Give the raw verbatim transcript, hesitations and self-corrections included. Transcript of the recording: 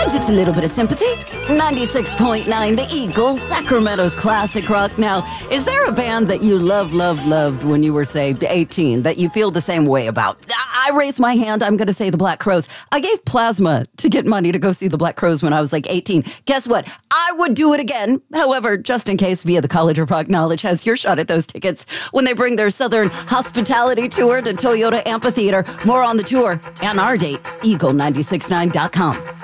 just a little bit of sympathy. ninety-six point nine, The Eagles, Sacramento's classic rock. Now, is there a band that you love, love, loved when you were, say, eighteen that you feel the same way about? I raised my hand. I'm going to say the Black Crowes. I gave plasma to get money to go see the Black Crowes when I was like eighteen. Guess what? I would do it again. However, just in case, via the College of Rock Knowledge has your shot at those tickets when they bring their Southern Hospitality Tour to Toyota Amphitheater. More on the tour and our date, eagle nine six nine dot com.